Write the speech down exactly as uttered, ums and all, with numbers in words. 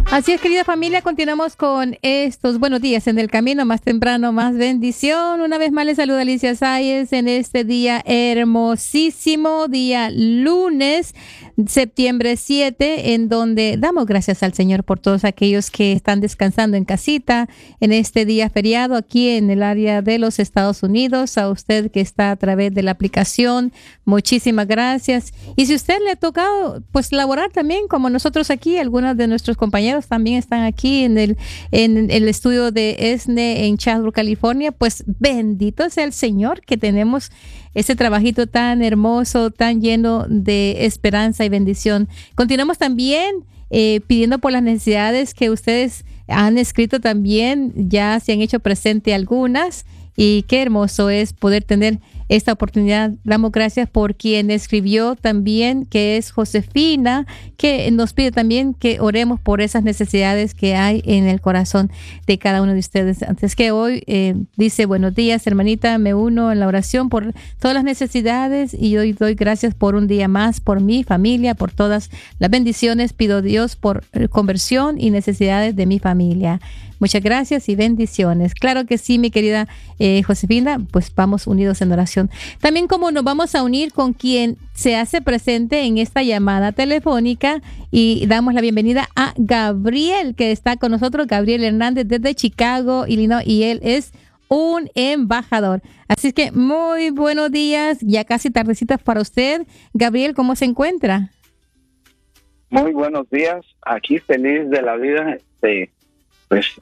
Así es, querida familia, continuamos con estos buenos días en el camino, más temprano, más bendición. Una vez más les saluda Alicia Sáenz en este día hermosísimo, día lunes, septiembre siete, en donde damos gracias al Señor por todos aquellos que están descansando en casita en este día feriado aquí en el área de los Estados Unidos. A usted que está a través de la aplicación, muchísimas gracias. Y si usted le ha tocado, pues laborar también como nosotros aquí, algunos de nuestros compañeros también están aquí en el, en el estudio de E S N E en Chatsworth, California, pues bendito sea el Señor que tenemos ese trabajito tan hermoso, tan lleno de esperanza y bendición. Continuamos también eh, pidiendo por las necesidades que ustedes han escrito también, ya se han hecho presente algunas, y qué hermoso es poder tener esta oportunidad. Damos gracias por quien escribió también, que es Josefina, que nos pide también que oremos por esas necesidades que hay en el corazón de cada uno de ustedes. Antes que hoy eh, dice, buenos días, hermanita, me uno en la oración por todas las necesidades y hoy doy gracias por un día más, por mi familia, por todas las bendiciones. Pido a Dios por conversión y necesidades de mi familia. Muchas gracias y bendiciones. Claro que sí, mi querida eh, Josefina, pues vamos unidos en oración. También como nos vamos a unir con quien se hace presente en esta llamada telefónica y damos la bienvenida a Gabriel, que está con nosotros, Gabriel Hernández desde Chicago, Illinois, y él es un embajador. Así que muy buenos días, ya casi tardecitas para usted. Gabriel, ¿cómo se encuentra? Muy buenos días, aquí feliz de la vida, este, pues